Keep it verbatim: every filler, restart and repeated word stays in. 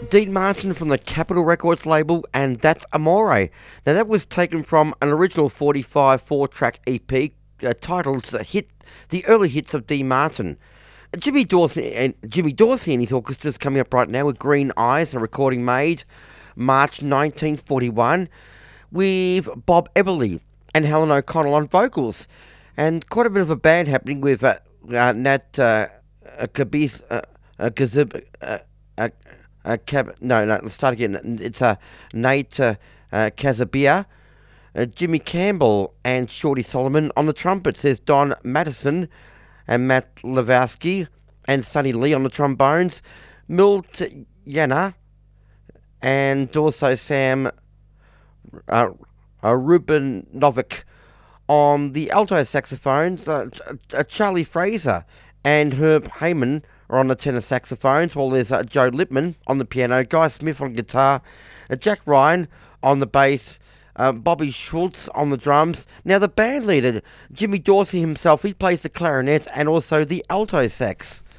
Dean Martin from the Capitol Records label, and that's Amore. Now that was taken from an original forty-five four-track E P uh, titled the, hit, the Early Hits of Dean Martin. Jimmy Dorsey and Jimmy Dorsey and his orchestra is coming up right now with Green Eyes, a recording made March nineteen forty-one, with Bob Everly and Helen O'Connell on vocals, and quite a bit of a band happening with uh, uh, Nat uh, uh, Kabis, uh, uh, Gazib, uh, uh, uh, Cab- no, no, let's start again. It's uh, Nate uh, uh, Kazabia, uh, Jimmy Campbell, and Shorty Solomon on the trumpets. There's Don Madison and Matt Lewowski and Sonny Lee on the trombones, Milt Yana, and also Sam uh, uh, Ruben Novick on the alto saxophones, uh, uh, Charlie Fraser and Herb Heyman are on the tenor saxophones, while there's uh, Joe Lipman on the piano, Guy Smith on guitar, uh, Jack Ryan on the bass, uh, Bobby Schultz on the drums. Now the band leader, Jimmy Dorsey himself, he plays the clarinet and also the alto sax.